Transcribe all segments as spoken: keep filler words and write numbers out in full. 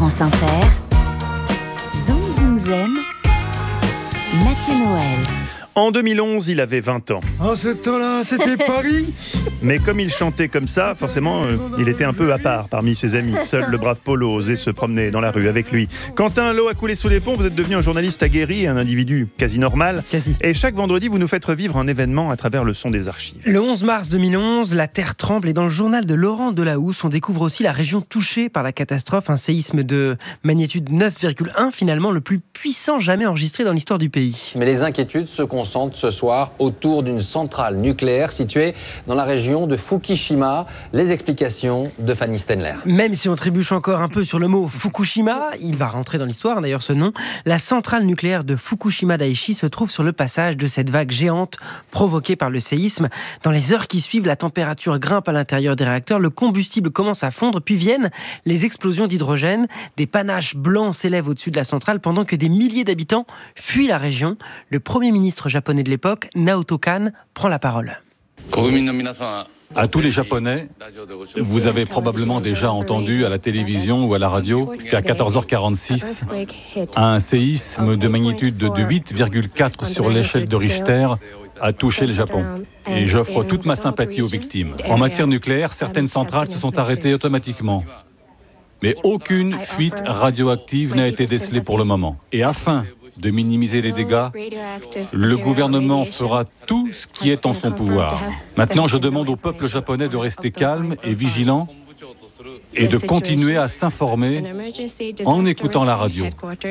France Inter, Zoom Zoom Zen, Mathieu Noël. En deux mille onze, il avait vingt ans. En ce temps-là, c'était Paris. Mais comme il chantait comme ça, forcément, euh, il était un peu à part parmi ses amis. Seul le brave Polo osait se promener dans la rue avec lui. Quentin, l'eau a coulé sous les ponts. Vous êtes devenu un journaliste aguerri, un individu quasi normal. Quasi. Et chaque vendredi, vous nous faites revivre un événement à travers le son des archives. Le onze mars deux mille onze, la terre tremble et dans le journal de Laurent Delahousse, on découvre aussi la région touchée par la catastrophe, un séisme de magnitude neuf virgule un, finalement le plus puissant jamais enregistré dans l'histoire du pays. Mais les inquiétudes se concentrent ce soir autour d'une centrale nucléaire située dans la région de Fukushima. Les explications de Fanny Stenler. Même si on trébuche encore un peu sur le mot Fukushima, il va rentrer dans l'histoire d'ailleurs ce nom, la centrale nucléaire de Fukushima Daiichi se trouve sur le passage de cette vague géante provoquée par le séisme. Dans les heures qui suivent, la température grimpe à l'intérieur des réacteurs, le combustible commence à fondre, puis viennent les explosions d'hydrogène. Des panaches blancs s'élèvent au-dessus de la centrale pendant que des milliers d'habitants fuient la région. Le premier ministre japonais de l'époque, Naoto Kan, prend la parole. À tous les Japonais, vous avez probablement déjà entendu à la télévision ou à la radio qu'à quatorze heures quarante-six, un séisme de magnitude de huit virgule quatre sur l'échelle de Richter a touché le Japon. Et j'offre toute ma sympathie aux victimes. En matière nucléaire, certaines centrales se sont arrêtées automatiquement. Mais aucune fuite radioactive n'a été décelée pour le moment. Et afin de minimiser les dégâts, le gouvernement fera tout ce qui est en son pouvoir. Maintenant, je demande au peuple japonais de rester calme et vigilant et de continuer à s'informer en écoutant la radio.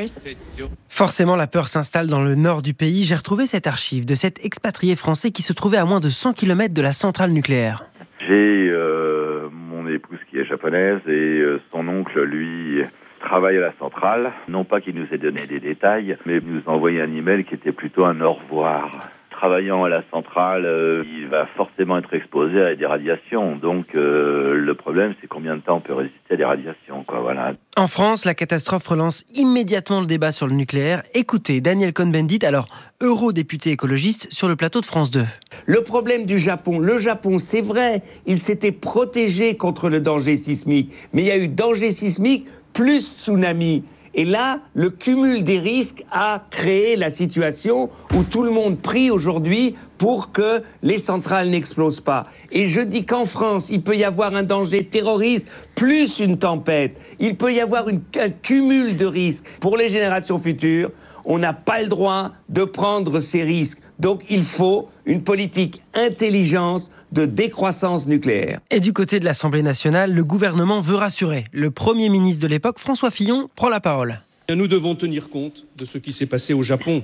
Forcément, la peur s'installe dans le nord du pays. J'ai retrouvé cette archive de cet expatrié français qui se trouvait à moins de cent kilomètres de la centrale nucléaire. J'ai euh, mon épouse qui est japonaise et euh, son oncle, lui, travaille à la centrale. Non pas qu'il nous ait donné des détails, mais il nous a envoyé un email qui était plutôt un au revoir. Travaillant à la centrale, euh, il va forcément être exposé à des radiations. Donc euh, le problème, c'est combien de temps on peut résister à des radiations, quoi, voilà. En France, la catastrophe relance immédiatement le débat sur le nucléaire. Écoutez Daniel Cohn-Bendit, alors eurodéputé écologiste, sur le plateau de France deux. Le problème du Japon, le Japon, c'est vrai, il s'était protégé contre le danger sismique, mais il y a eu danger sismique plus tsunami. Et là, le cumul des risques a créé la situation où tout le monde prie aujourd'hui pour que les centrales n'explosent pas. Et je dis qu'en France, il peut y avoir un danger terroriste plus une tempête. Il peut y avoir une, un cumul de risques. Pour les générations futures, on n'a pas le droit de prendre ces risques. Donc il faut une politique intelligente de décroissance nucléaire. Et du côté de l'Assemblée nationale, le gouvernement veut rassurer. Le Premier ministre de l'époque, François Fillon, prend la parole. Nous devons tenir compte de ce qui s'est passé au Japon.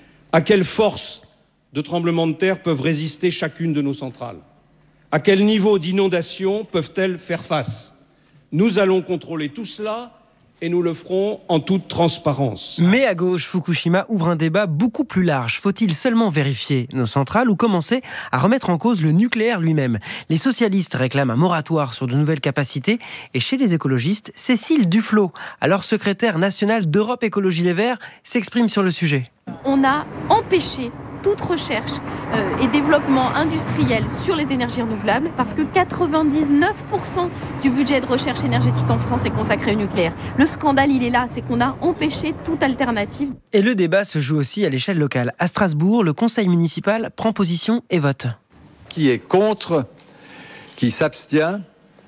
À quelle force de tremblements de terre peuvent résister chacune de nos centrales ? À quel niveau d'inondation peuvent-elles faire face ? Nous allons contrôler tout cela et nous le ferons en toute transparence. Mais à gauche, Fukushima ouvre un débat beaucoup plus large. Faut-il seulement vérifier nos centrales ou commencer à remettre en cause le nucléaire lui-même ? Les socialistes réclament un moratoire sur de nouvelles capacités. Et chez les écologistes, Cécile Duflot, alors secrétaire nationale d'Europe Écologie Les Verts, s'exprime sur le sujet. On a empêché toute recherche euh, et développement industriel sur les énergies renouvelables parce que quatre-vingt-dix-neuf pour cent du budget de recherche énergétique en France est consacré au nucléaire. Le scandale, il est là, c'est qu'on a empêché toute alternative. Et le débat se joue aussi à l'échelle locale. À Strasbourg, le conseil municipal prend position et vote. Qui est contre ? Qui s'abstient ?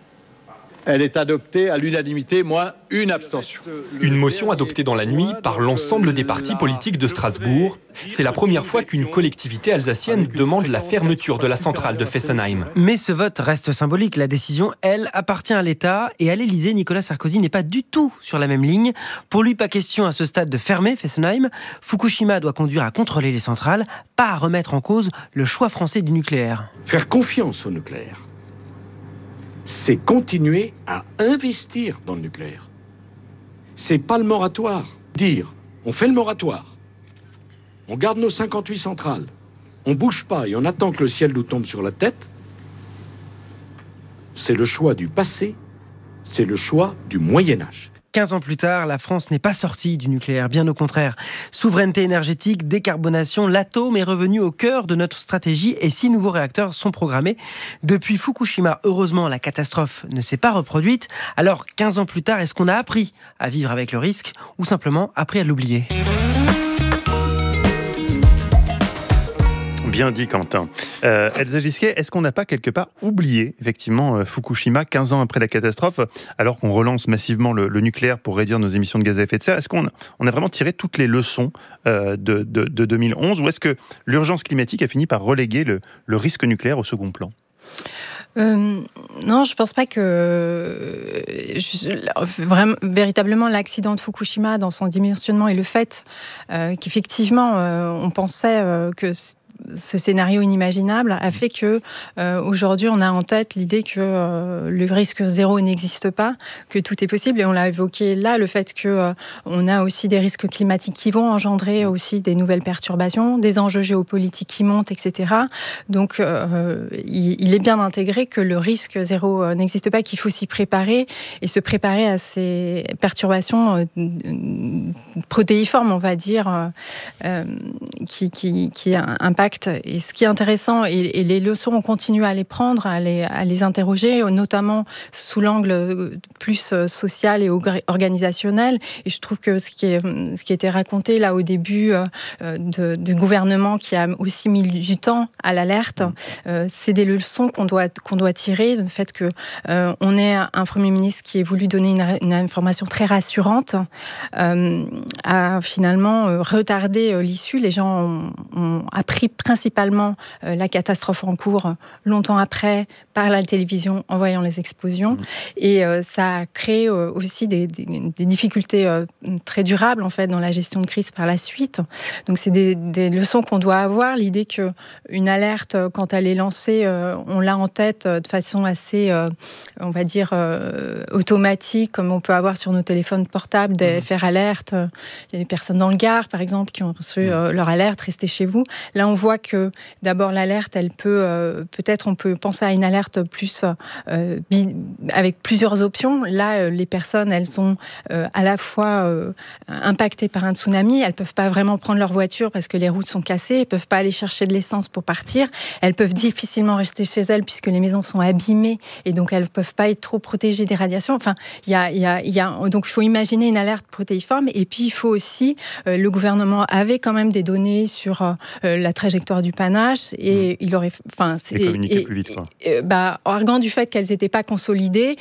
Elle est adoptée à l'unanimité, moins une abstention. Une motion adoptée dans la nuit par l'ensemble des partis politiques de Strasbourg. C'est la première fois qu'une collectivité alsacienne demande la fermeture de la centrale de Fessenheim. Mais ce vote reste symbolique. La décision, elle, appartient à l'État. Et à l'Élysée, Nicolas Sarkozy n'est pas du tout sur la même ligne. Pour lui, pas question à ce stade de fermer Fessenheim. Fukushima doit conduire à contrôler les centrales, pas à remettre en cause le choix français du nucléaire. Faire confiance au nucléaire, c'est continuer à investir dans le nucléaire. C'est pas le moratoire. Dire, on fait le moratoire, on garde nos cinquante-huit centrales, on bouge pas et on attend que le ciel nous tombe sur la tête, c'est le choix du passé, c'est le choix du Moyen-Âge. quinze ans plus tard, la France n'est pas sortie du nucléaire, bien au contraire. Souveraineté énergétique, décarbonation, l'atome est revenu au cœur de notre stratégie et six nouveaux réacteurs sont programmés. Depuis Fukushima, heureusement, la catastrophe ne s'est pas reproduite. Alors, quinze ans plus tard, est-ce qu'on a appris à vivre avec le risque ou simplement appris à l'oublier ? Bien dit, Quentin. Euh, Elsa Gisquet, est-ce qu'on n'a pas quelque part oublié, effectivement, euh, Fukushima, quinze ans après la catastrophe, alors qu'on relance massivement le, le nucléaire pour réduire nos émissions de gaz à effet de serre? Est-ce qu'on on a vraiment tiré toutes les leçons euh, de, de, de deux mille onze, ou est-ce que l'urgence climatique a fini par reléguer le, le risque nucléaire au second plan? Euh, non, je pense pas que je, vraiment, véritablement l'accident de Fukushima dans son dimensionnement et le fait euh, qu'effectivement euh, on pensait euh, que ce scénario inimaginable a fait que euh, aujourd'hui on a en tête l'idée que euh, le risque zéro n'existe pas, que tout est possible, et on l'a évoqué là, le fait que euh, on a aussi des risques climatiques qui vont engendrer aussi des nouvelles perturbations, des enjeux géopolitiques qui montent, et cetera. Donc euh, il, il est bien intégré que le risque zéro euh, n'existe pas, qu'il faut s'y préparer et se préparer à ces perturbations euh, protéiformes, on va dire, euh, qui, qui, qui impactent. Et ce qui est intéressant, et, et les leçons, on continue à les prendre, à les, à les interroger, notamment sous l'angle plus social et organisationnel. Et je trouve que ce qui, est, ce qui a été raconté là au début euh, de, de gouvernement qui a aussi mis du temps à l'alerte, euh, c'est des leçons qu'on doit, qu'on doit tirer, du fait qu'on euh, ait un Premier ministre qui ait voulu donner une, une information très rassurante, euh, a finalement euh, retardé euh, l'issue. Les gens ont, ont appris principalement euh, la catastrophe en cours euh, longtemps après, par la télévision, en voyant les explosions. Mmh. Et euh, ça a créé euh, aussi des, des, des difficultés euh, très durables en fait, dans la gestion de crise par la suite. Donc c'est des, des leçons qu'on doit avoir. L'idée qu'une alerte, quand elle est lancée, euh, on l'a en tête euh, de façon assez, euh, on va dire, euh, automatique, comme on peut avoir sur nos téléphones portables, des F R alerte, euh, les personnes dans le Gard, par exemple, qui ont reçu euh, leur alerte, restez chez vous. Là, on voit que d'abord l'alerte, elle peut euh, peut-être on peut penser à une alerte plus euh, bi- avec plusieurs options. Là, euh, les personnes, elles sont euh, à la fois euh, impactées par un tsunami. Elles peuvent pas vraiment prendre leur voiture parce que les routes sont cassées. Elles peuvent pas aller chercher de l'essence pour partir. Elles peuvent difficilement rester chez elles puisque les maisons sont abîmées et donc elles peuvent pas être trop protégées des radiations. Enfin, il y a, il y a, il y a donc il faut imaginer une alerte protéiforme. Et puis il faut aussi euh, le gouvernement avait quand même des données sur euh, la trajectoire du panache et mmh. il aurait, enfin, c'est et communiquer et, plus vite, quoi. Et, bah, arguant du fait qu'elles n'étaient pas consolidées,